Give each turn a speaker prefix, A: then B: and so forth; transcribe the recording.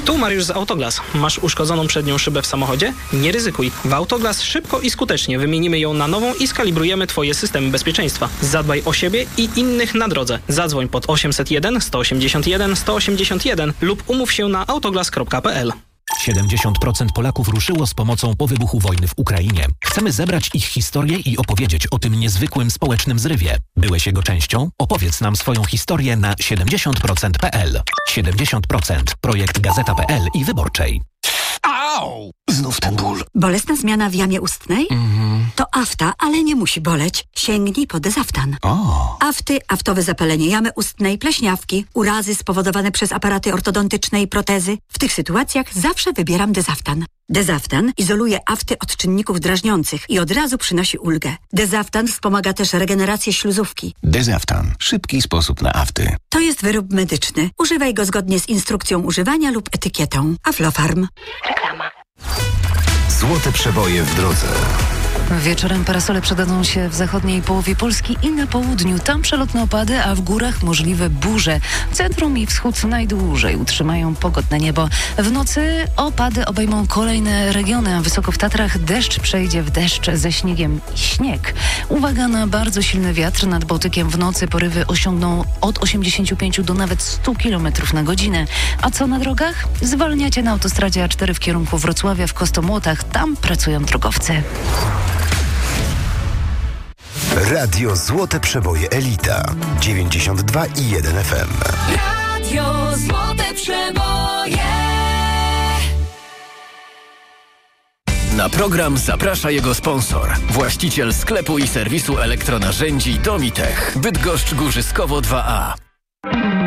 A: Tu Mariusz z Autoglas. Masz uszkodzoną przednią szybę w samochodzie? Nie ryzykuj. W Autoglas szybko i skutecznie wymienimy ją na nową i skalibrujemy Twoje systemy bezpieczeństwa. Zadbaj o siebie i innych na drodze. Zadzwoń pod 801 181 181 lub umów się na autoglas.pl.
B: 70% Polaków ruszyło z pomocą po wybuchu wojny w Ukrainie. Chcemy zebrać ich historię i opowiedzieć o tym niezwykłym społecznym zrywie. Byłeś jego częścią? Opowiedz nam swoją historię na 70%.pl. 70%. Projekt Gazeta.pl i Wyborczej.
C: Au! Znów ten ból.
D: Bolesna zmiana w jamie ustnej? To afta, ale nie musi boleć. Sięgnij po Dezaftan. Afty, aftowe zapalenie jamy ustnej, pleśniawki, urazy spowodowane przez aparaty ortodontyczne i protezy. W tych sytuacjach zawsze wybieram Dezaftan. Dezaftan izoluje afty od czynników drażniących i od razu przynosi ulgę. Dezaftan wspomaga też regenerację śluzówki.
C: Dezaftan. Szybki sposób na afty.
D: To jest wyrób medyczny. Używaj go zgodnie z instrukcją używania lub etykietą. Aflofarm. Reklama.
C: Złote przeboje w drodze.
E: Wieczorem parasole przydadzą się w zachodniej połowie Polski i na południu. Tam przelotne opady, a w górach możliwe burze. Centrum i wschód najdłużej utrzymają pogodne niebo. W nocy opady obejmą kolejne regiony, a wysoko w Tatrach deszcz przejdzie w deszcz ze śniegiem i śnieg. Uwaga na bardzo silny wiatr nad Bałtykiem. W nocy porywy osiągną od 85 do nawet 100 km na godzinę. A co na drogach? Zwalniacie na autostradzie A4 w kierunku Wrocławia w Kostomłotach. Tam pracują drogowcy.
C: Radio Złote Przeboje Elita 92,1 FM.
F: Radio Złote Przeboje.
G: Na program zaprasza jego sponsor. Właściciel sklepu i serwisu elektronarzędzi Domitech. Bydgoszcz Górzyskowo 2A.